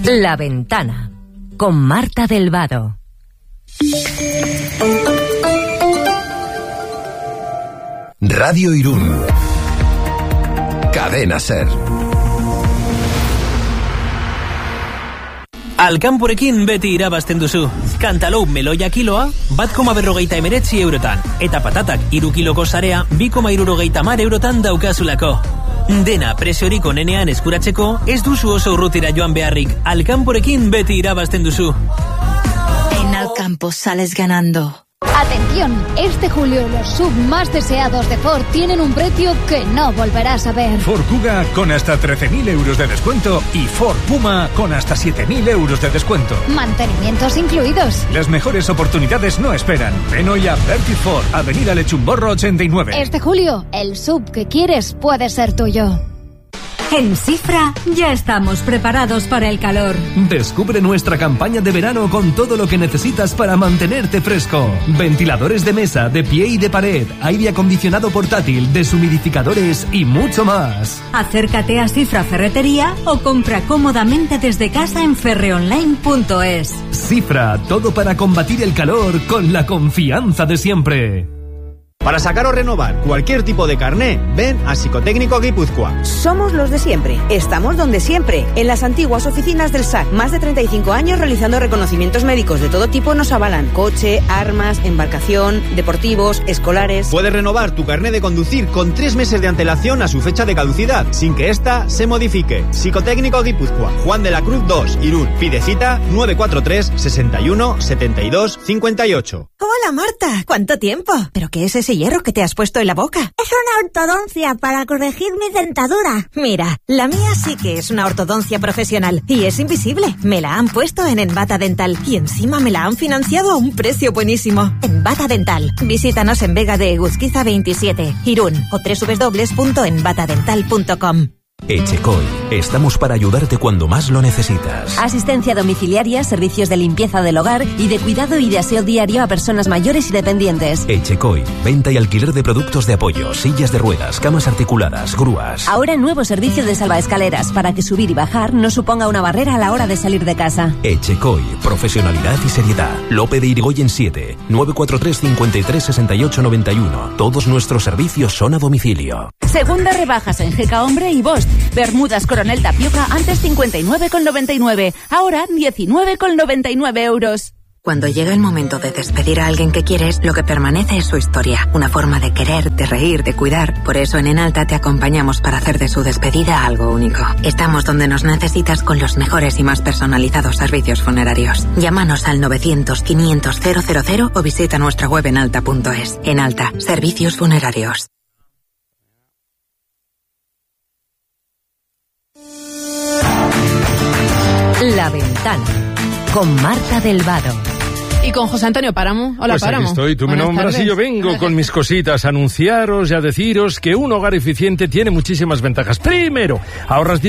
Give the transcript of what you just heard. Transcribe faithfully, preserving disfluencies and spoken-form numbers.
La Ventana, con Marta del Vado. Radio Irún. Cadena Ser. Alkanpurekin beti irabazten duzu. Kantalou meloia kiloa, bat koma berrogeita emeretzi eurotan. Eta patatak iru kiloko sarea, bi koma irurogeita mar eurotan daukazulako. Dena preziorik onenean eskuratzeko, ez duzu oso urrutira joan beharrik. Alkanpurekin beti irabazten duzu. En Alcampo sales ganando. Atención, este julio los sub más deseados de Ford tienen un precio que no volverás a ver. Ford Kuga con hasta trece mil euros de descuento y Ford Puma con hasta siete mil euros de descuento. Mantenimientos incluidos. Las mejores oportunidades no esperan. Ven hoy a Verti Ford, Avenida Lechumborro ochenta y nueve. Este julio, el sub que quieres puede ser tuyo. En Cifra ya estamos preparados para el calor. Descubre nuestra campaña de verano con todo lo que necesitas para mantenerte fresco. Ventiladores de mesa, de pie y de pared, aire acondicionado portátil, deshumidificadores y mucho más. Acércate a Cifra Ferretería o compra cómodamente desde casa en ferreonline punto es. Cifra, todo para combatir el calor con la confianza de siempre. Para sacar o renovar cualquier tipo de carné, ven a Psicotécnico Guipúzcoa. Somos los de siempre. Estamos donde siempre, en las antiguas oficinas del S A C. Más de treinta y cinco años realizando reconocimientos médicos de todo tipo nos avalan. Coche, armas, embarcación, deportivos, escolares. Puedes renovar tu carné de conducir con tres meses de antelación a su fecha de caducidad, sin que ésta se modifique. Psicotécnico Guipúzcoa, Juan de la Cruz dos, Irún. Pide cita nueve cuatro tres, sesenta y uno, setenta y dos, cincuenta y ocho. Hola Marta, ¿cuánto tiempo? ¿Pero qué es ese hierro que te has puesto en la boca? Es una ortodoncia para corregir mi dentadura. Mira, la mía sí que es una ortodoncia profesional y es invisible. Me la han puesto en Envata Dental y encima me la han financiado a un precio buenísimo. Envata Dental. Visítanos en Vega de Eguzquiza veintisiete, Irún o doble u doble u doble u punto envata dental punto com. Echecoy, estamos para ayudarte cuando más lo necesitas. Asistencia domiciliaria, servicios de limpieza del hogar y de cuidado y de aseo diario a personas mayores y dependientes. Echecoy, venta y alquiler de productos de apoyo, sillas de ruedas, camas articuladas, grúas. Ahora nuevo servicio de salvaescaleras para que subir y bajar no suponga una barrera a la hora de salir de casa. Echecoy, profesionalidad y seriedad. Lope de Irigoyen siete, nueve cuatro tres, cinco tres, seis ocho nueve uno. Todos nuestros servicios son a domicilio. Segunda rebajas en G K Hombre y Bosch. Bermudas Coronel Tapioca antes cincuenta y nueve con noventa y nueve, ahora diecinueve con noventa y nueve euros. Cuando llega el momento de despedir a alguien que quieres, lo que permanece es su historia, una forma de querer, de reír, de cuidar. Por eso en Enalta te acompañamos para hacer de su despedida algo único. Estamos donde nos necesitas con los mejores y más personalizados servicios funerarios. Llámanos al novecientos, quinientos, cero cero cero o visita nuestra web enalta punto es. Enalta, servicios funerarios. La Ventana, con Marta del Vado. Y con José Antonio Páramo. Hola, pues Páramo. Aquí estoy, tú Buenas me nombras tardes. y yo vengo con mis cositas a anunciaros y a deciros que un hogar eficiente tiene muchísimas ventajas. Primero, ahorras dinero.